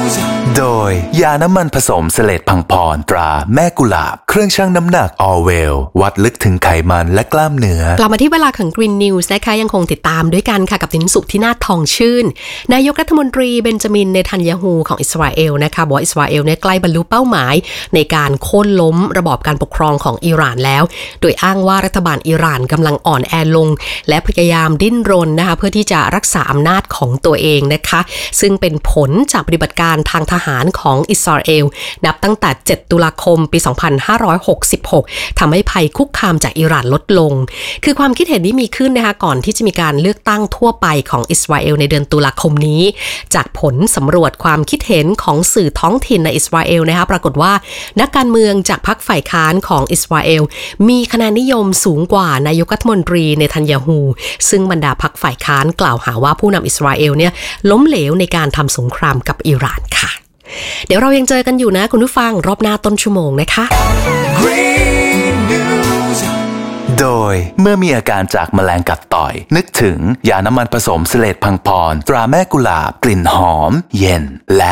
โดยยาน้ำมันผสมเสลดพังพรตราแม่กุหลาบเครื่องชั่งน้ำหนัก Allwell วัดลึกถึงไขมันและกล้ามเนื้อกลับมาที่เวลาของ Green News นะคะยังคงติดตามด้วยกันค่ะกับดินสุขที่น่าทองชื่นนายกรัฐมนตรีเบนจามินเนทันยาฮูของอิสราเอลนะคะบอกว่าอิสราเอลเนี่ยใกล้บรรลุเป้าหมายในการโค่นล้มระบอบการปกครองของอิหร่านแล้วโดยอ้างว่ารัฐบาลอิหร่านกำลังอ่อนแอลงและพยายามดิ้นรนนะคะเพื่อที่จะรักษาอำนาจของตัวเองนะคะซึ่งเป็นผลจากปฏิบัติการทางทหารของอิสราเอลนับตั้งแต่7ตุลาคมปี2566ทำให้ภัยคุกคามจากอิหร่านลดลงคือความคิดเห็นนี้มีขึ้นนะคะก่อนที่จะมีการเลือกตั้งทั่วไปของอิสราเอลในเดือนตุลาคมนี้จากผลสำรวจความคิดเห็นของสื่อท้องถิ่นในอิสราเอลนะคะปรากฏว่านักการเมืองจากพรรคฝ่ายค้านของอิสราเอลมีคะแนนนิยมสูงกว่านายกรัฐมนตรีเนทันยาฮูซึ่งบรรดาพรรคฝ่ายค้านกล่าวหาว่าผู้นำอิสราเอลเนี่ยล้มเหลวในการทำสงครามกับอิหร่านค่ะเดี๋ยวเรายังเจอกันอยู่นะคุณผู้ฟังรอบหน้าต้นชั่วโมงนะคะ Green News โดยเมื่อมีอาการจากแมลงกัดต่อยนึกถึงยาน้ำมันผสมเสลดพังพรตราแม่กุหลาบกลิ่นหอมเย็นและ